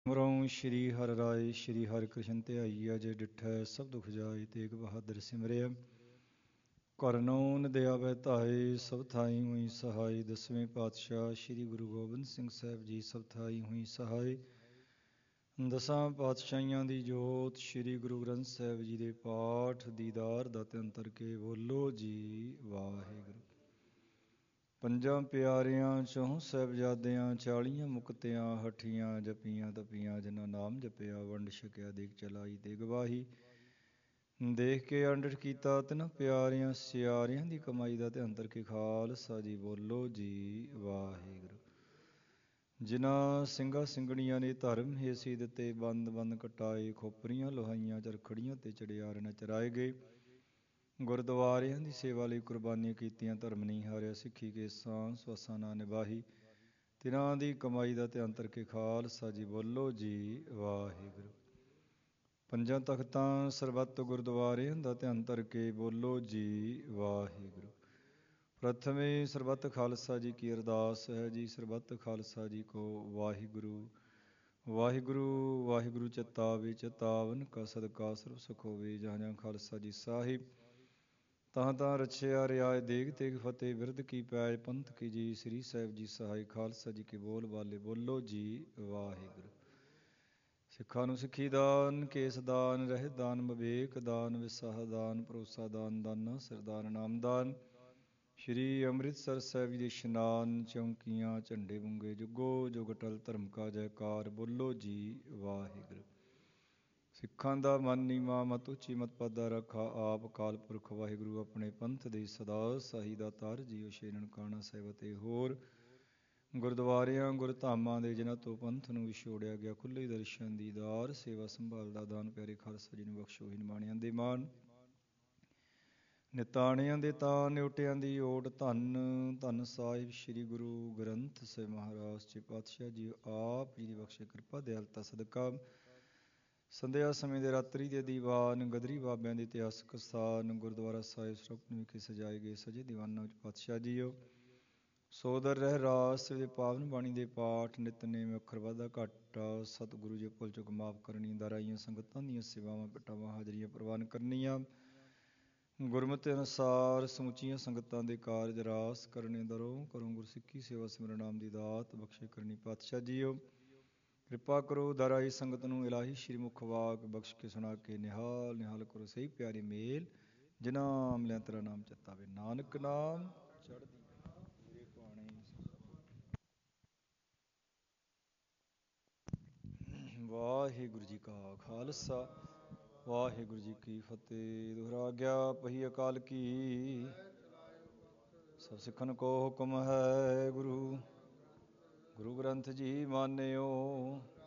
ਸਿਮਰਉ ਸ਼੍ਰੀ ਹਰਿ ਰਾਇ ਸ਼੍ਰੀ ਹਰਿ ਕ੍ਰਿਸ਼ਨ ਧਿਆਈ ਅਜੇ ਡਿਠੈ ਸਭ ਦੁਖ ਜਾਏ ਤੇਗ ਬਹਾਦਰ ਸਿਮਰਿਆ ਕਰਨਉ ਨਦਿਆਵੈ ਧਾਏ ਸਭ ਥਾਈ ਹੋਈ ਸਹਾਈ। ਦਸਵੇਂ ਪਾਤਸ਼ਾਹ ਸ਼੍ਰੀ ਗੁਰੂ ਗੋਬਿੰਦ ਸਿੰਘ ਸਾਹਿਬ ਜੀ ਸਭ ਥਾਈ ਹੋਈ ਸਹਾਈ। ਦਸਾਂ ਪਾਤਸ਼ਾਹੀਆਂ ਦੀ ਜੋਤ ਸ਼੍ਰੀ ਗੁਰੂ ਗ੍ਰੰਥ ਸਾਹਿਬ ਜੀ ਦੇ ਪਾਠ ਦੀਦਾਰ ਦਾ ਤੇ ਅੰਤਰ ਕੇ ਬੋਲੋ ਜੀ ਵਾਹਿਗੁਰੂ। ਪੰਜਾਂ ਪਿਆਰਿਆਂ ਚੌਂ ਸਾਹਿਬਜ਼ਾਦਿਆਂ 40 ਮੁਕਤਿਆਂ ਹਠੀਆਂ ਜਪੀਆਂ ਤਪੀਆਂ ਜਿਨ੍ਹਾਂ ਨਾਮ ਜਪਿਆ ਵੰਡ ਛਕਿਆ ਦੇਖ ਚਲਾਈ ਤੇ ਗਵਾਹੀ। ਦੇਖ ਕੇ ਅੰਡਟ ਕੀਤਾ ਤਿਨਾਂ ਪਿਆਰਿਆਂ ਸਿਆਰਿਆਂ ਦੀ ਕਮਾਈ ਦਾ ਤੇ ਅੰਤਰ ਕੇ ਖਾਲਸਾ ਜੀ ਬੋਲੋ ਜੀ ਵਾਹਿਗੁਰੂ। ਜਿਨ੍ਹਾਂ ਸਿੰਘਾਂ ਸਿੰਘਣੀਆਂ ਨੇ ਧਰਮ ਹਿੱਸੀ ਦਿੱਤੇ ਬੰਦ ਬੰਦ ਕਟਾਏ ਖੋਪਰੀਆਂ ਲੋਹਾਈਆਂ ਚਰਖੜੀਆਂ ਤੇ ਚੜਿਆਰ ਨਚਰਾਏ ਗਏ। ਗੁਰਦੁਆਰਿਆਂ ਦੀ ਸੇਵਾ ਲਈ ਕੁਰਬਾਨੀਆਂ ਕੀਤੀਆਂ ਧਰਮ ਨਹੀਂ ਹਾਰਿਆ ਸਿੱਖੀ ਕੇ ਸਾਂਸ ਵਸਾਂ ਨਾ ਨਿਭਾਹੀ। ਤਿਨਾਂ ਦੀ ਕਮਾਈ ਦਾ ਤੇ ਅੰਤਰ ਕੇ ਖਾਲਸਾ ਜੀ ਬੋਲੋ ਜੀ ਵਾਹਿਗੁਰੂ। ਪੰਜਾਂ ਤਖਤਾਂ ਸਰਬੱਤ ਗੁਰਦੁਆਰਿਆਂ ਦਾ ਤੇ ਅੰਤਰ ਕੇ ਬੋਲੋ ਜੀ ਵਾਹਿਗੁਰੂ। ਪ੍ਰਥਮੇ ਸਰਬੱਤ ਖਾਲਸਾ ਜੀ ਕੀ ਅਰਦਾਸ ਹੈ ਜੀ। ਸਰਬੱਤ ਖਾਲਸਾ ਜੀ ਕੋ ਵਾਹਿਗੁਰੂ ਵਾਹਿਗੁਰੂ ਵਾਹਿਗੁਰੂ ਚਿਤਾਵੇ ਚਿਤਾਵਨ ਕਾ ਸਦਕਾ ਸਰਬ ਸੁਖ ਹੋਵੇ। ਜਹਾਂ ਜਹਾਂ ਖਾਲਸਾ ਜੀ ਸਾਹਿਬ ਤਾਂ ਤਾਂ ਰਛਿਆ ਰਿਆਏ ਦੇਗ ਤੇਗ ਫਤਿਹ ਬਿਰਧ ਕੀ ਪੈਜ ਪੰਥ ਕੀ ਜੀ। ਸ੍ਰੀ ਸਾਹਿਬ ਜੀ ਸਹਾਈ ਖਾਲਸਾ ਜੀ ਕੇ ਬੋਲ ਬਾਲੇ ਬੋਲੋ ਜੀ ਵਾਹਿਗੁਰੂ। ਸਿੱਖਾਂ ਨੂੰ ਸਿੱਖੀ ਦਾਨ ਕੇਸ ਦਾਨ ਰਹਿ ਦਾਨ ਵਿਵੇਕ ਦਾਨ ਵਿਸਾਹ ਦਾਨ ਭਰੋਸਾ ਦਾਨ ਦਾਨਾ ਸਰਦਾਨ ਨਾਮਦਾਨ। ਸ਼੍ਰੀ ਅੰਮ੍ਰਿਤਸਰ ਸਾਹਿਬ ਜੀ ਦੇ ਇਸ਼ਨਾਨ ਚੌਂਕੀਆਂ ਝੰਡੇ ਬੁੰਗੇ ਜੁਗੋ ਜੁਗ ਅਟਲ ਧਰਮ ਕਾ ਜੈਕਾਰ ਬੋਲੋ ਜੀ ਵਾਹਿਗੁਰੂ। ਸਿੱਖਾਂ ਦਾ ਮਨ ਨੀਵਾਂ ਮਤ ਉੱਚੀ ਮਤ ਪਾਦਾ ਰੱਖਾ ਆਪ ਅਕਾਲ ਪੁਰਖ ਵਾਹਿਗੁਰੂ ਆਪਣੇ ਪੰਥ ਦੇ ਸਦਾ ਸਾਹੀ ਦਾਤਾਰ ਜੀਓ ਸ਼੍ਰੀ ਨਨਕਾਣਾ ਸਾਹਿਬ ਅਤੇ ਹੋਰ ਗੁਰਦੁਆਰਿਆਂ ਗੁਰਧਾਮਾਂ ਦੇ ਜਿਨ੍ਹਾਂ ਤੋਂ ਪੰਥ ਨੂੰ ਵਿਛੋੜਿਆ ਗਿਆ ਖੁੱਲ੍ਹੇ ਦਰਸ਼ਨ ਦੀਦਾਰ ਸੇਵਾ ਸੰਭਾਲ ਦਾ ਦਾਨ ਪਿਆਰੇ ਖਾਲਸਾ ਜੀ ਨੂੰ ਬਖਸ਼ੋ। ਹੀ ਨਿਮਾਣਿਆਂ ਦੇ ਮਾਣ ਨਿਤਾਣਿਆਂ ਦੇ ਤਾਨ ਨਿਉਟਿਆਂ ਦੀ ਓਟ ਧੰਨ ਧੰਨ ਸਾਹਿਬ ਸ਼੍ਰੀ ਗੁਰੂ ਗ੍ਰੰਥ ਸਾਹਿਬ ਮਹਾਰਾਜ ਜੀ ਪਾਤਸ਼ਾਹ ਜੀ ਆਪ ਜੀ ਦੀ ਬਖਸ਼ੇ ਕਿਰਪਾ ਦਿਆਲਤਾ ਸਦਕਾ ਸੰਧਿਆ ਸਮੇਂ ਦੇ ਰਾਤਰੀ ਦੇ ਦੀਵਾਨ ਗਦਰੀ ਬਾਬਿਆਂ ਦੇ ਇਤਿਹਾਸਕ ਸਥਾਨ ਗੁਰਦੁਆਰਾ ਸਾਹਿਬ ਸਰੋਪਨ ਵਿਖੇ ਸਜਾਏ ਗਏ ਸਜੇ ਦੀਵਾਨਾਂ ਵਿੱਚ ਪਾਤਸ਼ਾਹ ਜੀਓ ਸੋਦਰ ਰਹਿ ਰਾਸ ਦੇ ਪਾਵਨ ਬਾਣੀ ਦੇ ਪਾਠ ਨਿਤਨੇਮ ਅੱਖਰ ਵਾਧਾ ਘਾਟਾ ਸਤਿਗੁਰੂ ਜੀ ਭੁੱਲ ਚੁੱਕ ਮਾਫ ਕਰਨੀ ਦਾਰਾਈਆਂ ਸੰਗਤਾਂ ਦੀਆਂ ਸੇਵਾਵਾਂ ਭਟਾਵਾਂ ਹਾਜ਼ਰੀਆਂ ਪ੍ਰਵਾਨ ਕਰਨੀਆਂ ਗੁਰਮਤਿ ਅਨੁਸਾਰ ਸਮੁੱਚੀਆਂ ਸੰਗਤਾਂ ਦੇ ਕਾਰਜ ਰਾਸ ਕਰਨੇ ਦਰੋਂ ਕਰੋ ਗੁਰਸਿੱਖੀ ਸੇਵਾ ਸਿਮਰਨ ਨਾਮ ਦੀ ਦਾਤ ਬਖਸ਼ੇ ਕਰਨੀ ਪਾਤਸ਼ਾਹ ਜੀਓ ਕਿਰਪਾ ਕਰੋ ਦਾਰਾਈ ਸੰਗਤ ਨੂੰ ਇਲਾਹੀ ਸ਼੍ਰੀ ਮੁਖ ਵਾਕ ਬਖਸ਼ ਕੇ ਸੁਣਾ ਕੇ ਨਿਹਾਲ ਨਿਹਾਲ ਕਰੋ ਸਹੀ ਪਿਆਰੀ ਮੇਲ ਜਿਨ੍ਹਾਂ ਮਿਲਿਆ ਤੇਰਾ ਨਾਮ ਚਿਤਾਵੇ ਨਾਨਕ ਨਾਮ ਚੜ੍ਹਦੀ ਮੇਰੇ ਭਾਣੇ। ਵਾਹਿਗੁਰੂ ਜੀ ਕਾ ਖਾਲਸਾ ਵਾਹਿਗੁਰੂ ਜੀ ਕੀ ਫਤਿਹ। ਦੁਹਰਾ ਗਿਆ ਪਹੀ ਅਕਾਲ ਕੀ ਸਭ ਸਿੱਖਨ ਕੋ ਹੁਕਮ ਹੈ ਗੁਰੂ ਗੁਰੂ ਗ੍ਰੰਥ ਜੀ ਮਾਨਿਓ